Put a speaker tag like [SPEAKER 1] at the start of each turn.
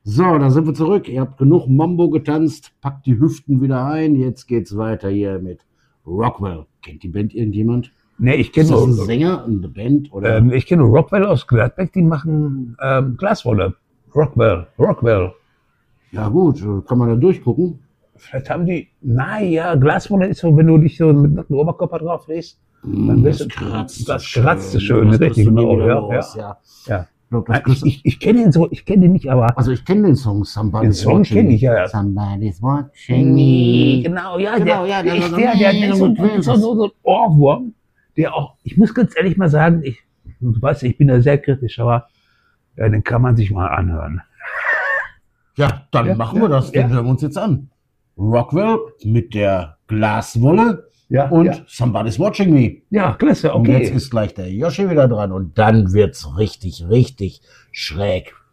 [SPEAKER 1] So, da sind wir zurück. Ihr habt genug Mambo getanzt, packt die Hüften wieder ein. Jetzt geht's weiter hier mit Rockwell. Kennt die Band irgendjemand?
[SPEAKER 2] Nee, ich
[SPEAKER 1] Ist
[SPEAKER 2] kenne
[SPEAKER 1] das ein
[SPEAKER 2] nur,
[SPEAKER 1] Sänger, eine Band? Oder?
[SPEAKER 2] ich kenne nur Rockwell aus Gladbeck, die machen Glaswolle. Rockwell.
[SPEAKER 1] Ja gut, kann man da durchgucken.
[SPEAKER 2] Vielleicht haben die, naja, Glaswolle ist so, wenn du dich so mit nacktem Oberkörper drauf legst, dann
[SPEAKER 1] Das
[SPEAKER 2] wirst du,
[SPEAKER 1] kratzt
[SPEAKER 2] das kratzt so schön,
[SPEAKER 1] Das
[SPEAKER 2] richtig
[SPEAKER 1] kriegst du nie
[SPEAKER 2] genau,
[SPEAKER 1] wieder
[SPEAKER 2] ja,
[SPEAKER 1] los,
[SPEAKER 2] ja.
[SPEAKER 1] ja.
[SPEAKER 2] Ja.
[SPEAKER 1] Ich glaub, das kriegst du-
[SPEAKER 2] Ich kenne den so, ich kenne den nicht, aber
[SPEAKER 1] Also ich kenne den Song Somebody's
[SPEAKER 2] den Song
[SPEAKER 1] Watching
[SPEAKER 2] kenne ich, ja.
[SPEAKER 1] Somebody's watching me.
[SPEAKER 2] Genau, ja,
[SPEAKER 1] Genau, ja,
[SPEAKER 2] der
[SPEAKER 1] der-
[SPEAKER 2] ist der ist so ein Ohrwurm, der auch, ich muss ganz ehrlich mal sagen, du weißt, ich bin da sehr kritisch, aber den kann man sich mal anhören.
[SPEAKER 1] Ja, dann
[SPEAKER 2] Ja,
[SPEAKER 1] machen wir das.
[SPEAKER 2] ja.
[SPEAKER 1] Den hören wir uns jetzt an. Rockwell mit der Glaswolle
[SPEAKER 2] Ja,
[SPEAKER 1] und
[SPEAKER 2] ja.
[SPEAKER 1] Somebody's Watching Me.
[SPEAKER 2] Ja, klasse,
[SPEAKER 1] Und jetzt
[SPEAKER 2] okay.
[SPEAKER 1] ist gleich der Yoshi wieder dran und dann wird's richtig, richtig schräg.